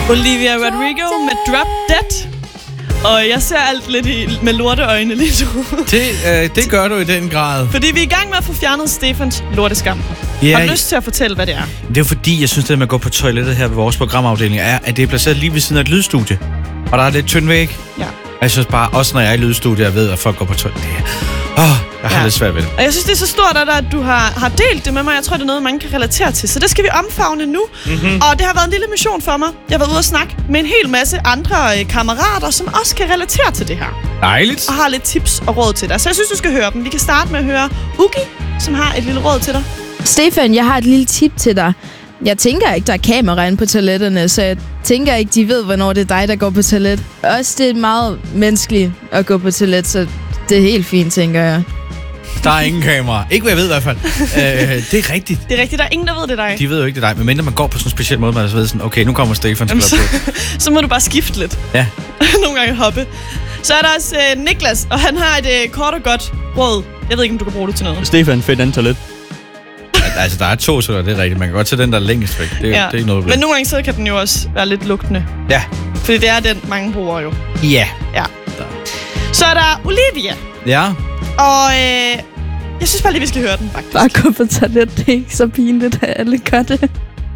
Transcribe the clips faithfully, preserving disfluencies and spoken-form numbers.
Olivia Rodrigo med Drop Dead. Og jeg ser alt lidt i, med lorteøjne lige nu. Det, øh, det gør du i den grad. Fordi vi er i gang med at få fjernet Stefans lorteskam. Ja, Har du lyst til at fortælle, hvad det er? Det er jo fordi, jeg synes, det med at gå på toilettet her ved vores programafdeling, er, at det er placeret lige ved siden af et lydstudie. Og der er lidt tynd væg. Ja. Jeg synes bare, også når jeg er i lydstudie, jeg ved, at folk går på toilettet. Det er... Åh, jeg har ja. lidt svært ved det. Og jeg synes, det er så stort, at du har, har delt det med mig. Jeg tror, det er noget, mange kan relatere til. Så det skal vi omfavne nu. Mm-hmm. Og det har været en lille mission for mig. Jeg har været ude og snakke med en hel masse andre øh, kammerater, som også kan relatere til det her. Dejligt. Og har lidt tips og råd til dig. Så jeg synes, du skal høre dem. Vi kan starte med at høre Ugi, som har et lille råd til dig. Stefan, jeg har et lille tip til dig. Jeg tænker ikke, der er kamera inde på toiletterne, så jeg tænker ikke, de ved, hvornår det er dig, der går på toilet. Også det er meget menneskeligt at gå på toilet, så det er helt fint, tænker jeg. Der er ingen kamera. Ikke hvad jeg ved i hvert fald. øh, det er rigtigt. Det er rigtigt, der er ingen, der ved, det er dig. De ved jo ikke, det er dig. Men mindre man går på sådan en speciel måde, man så ved sådan, okay, nu kommer Stefan. Jamen, så, så må du bare skifte lidt. Ja. Nogle gange hoppe. Så er der også øh, Niklas, og han har et øh, kort og godt råd. Jeg ved ikke, om du kan bruge det til noget. Stefan, fedt den toilet. Ja, altså, der er to, så det er rigtigt. Man kan godt tage den, der er længst væk. Det, ja. det er ikke noget problem. Men nogle gange så kan den jo også være lidt lugtende. Ja. Fordi det er den, mange bruger jo. Ja. Ja. Så er der Olivia. Ja. Og øh, jeg synes bare lige, vi skal høre den, faktisk. Bare gå på toilet, det er ikke så pinligt, at alle gør det.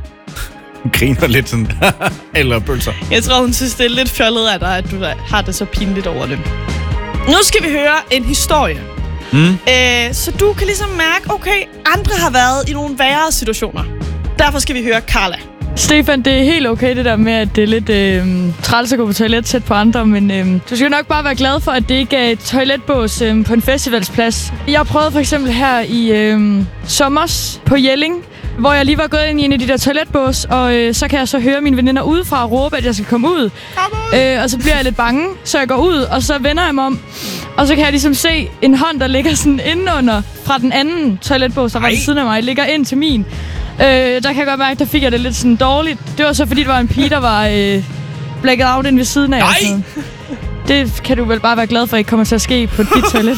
Hun griner lidt sådan. Eller pølser. Jeg tror, hun synes, det er lidt fjollet af dig, at du har det så pinligt over det. Nu skal vi høre en historie. Mm. Øh, så du kan ligesom mærke, okay, andre har været i nogle værre situationer. Derfor skal vi høre Carla. Stefan, det er helt okay det der med, at det er lidt øh, træls at gå på toilet tæt på andre, men øh, du skal nok bare være glad for, at det ikke er et toiletbås øh, på en festivalsplads. Jeg prøvede for eksempel her i øh, sommers på Jelling, hvor jeg lige var gået ind i en af de der toiletbås, og øh, så kan jeg så høre mine veninder udefra råbe, at jeg skal komme ud. Øh, og så bliver jeg lidt bange, så jeg går ud, og så vender jeg mig om. Og så kan jeg ligesom se en hånd, der ligger sådan indenunder fra den anden toiletbås, der var ved siden af mig, ligger ind til min. Øh, der kan jeg godt mærke, der fik jeg det lidt sådan dårligt. Det var så, fordi det var en pige, der var øh, blækket out ind ved siden af. Nej! Det kan du vel bare være glad for, ikke kommer til at ske på dit toilet.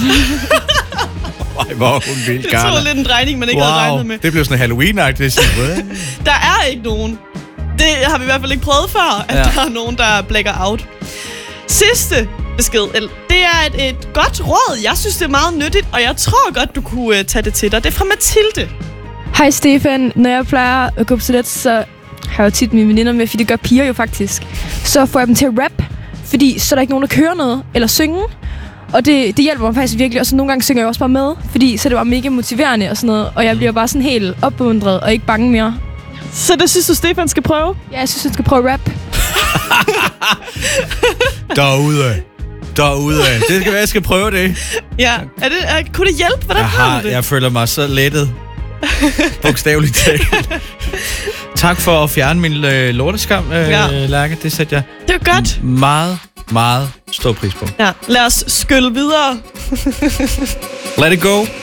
Ej, hvor hun vildt, det tog lidt en drejning, man ikke wow. havde regnet med. Det blev sådan Halloween-agtigt. Der er ikke nogen. Det har vi i hvert fald ikke prøvet før, at ja. der er nogen, der blækker out. Sidste besked, det er et, et godt råd. Jeg synes, det er meget nyttigt, og jeg tror godt, du kunne uh, tage det til dig. Det er fra Mathilde. Hej Stefan, når jeg plejer at gå på toilet, så har jeg jo tit mine veninder med, fordi det gør piger jo faktisk. Så får jeg dem til at rap, fordi så er der ikke nogen, der kører noget eller synge. Og det, det hjælper mig faktisk virkelig, og så nogle gange synger jeg også bare med, fordi så er det bare mega motiverende og sådan noget. Og jeg bliver bare sådan helt opmuntret og ikke bange mere. Så det synes du, Stefan skal prøve? Ja, jeg synes, han skal prøve at rap. Derude. Derude. Det skal være, jeg skal prøve det. Ja, er det, er, kunne det hjælpe? Hvordan jeg har, har du det? Jeg føler mig så lettet. Bogstaveligt talt. Tak for at fjerne min øh, lorteskam, øh, ja. Lærke. Det sætter jeg det er godt. M- meget, meget stor pris på. Ja, lad os skylle videre. Let it go.